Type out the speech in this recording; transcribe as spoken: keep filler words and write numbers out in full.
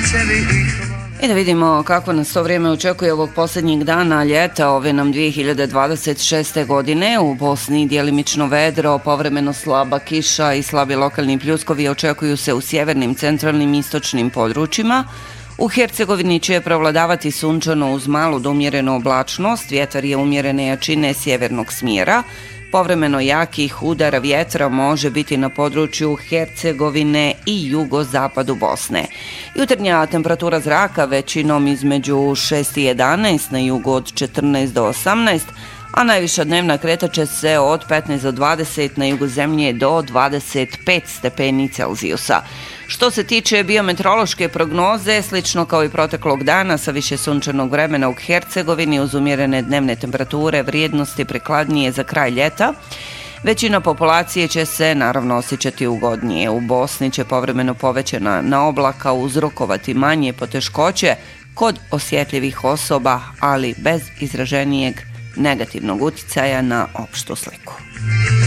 I da vidimo kako nas to vrijeme očekuje ovog posljednjeg dana ljeta ove nam dvije hiljade dvadeset šeste. godine. U Bosni djelimično vedro, povremeno slaba kiša i slabi lokalni pljuskovi očekuju se u sjevernim, centralnim i istočnim područjima. U Hercegovini će prevladavati sunčano uz malu do umjerenu oblačnost, vjetar je umjerene jačine sjevernog smjera. Povremeno jakih udara vjetra može biti na području Hercegovine i jugozapadu Bosne. Jutarnja temperatura zraka većinom između šest i jedanaest, na jugu od četrnaest do osamnaest, a najviša dnevna kretat će se od petnaest do dvadeset, na jugu zemlje do dvadeset pet stepeni Celzijusa. Što se tiče biometeorološke prognoze, slično kao i proteklog dana sa više sunčanog vremena u Hercegovini uz umjerene dnevne temperature, vrijednosti prikladnije za kraj ljeta, većina populacije će se naravno osjećati ugodnije. U Bosni će povremeno povećana na oblaka uzrokovati manje poteškoće kod osjetljivih osoba, ali bez izraženijeg negativnog utjecaja na opštu sliku.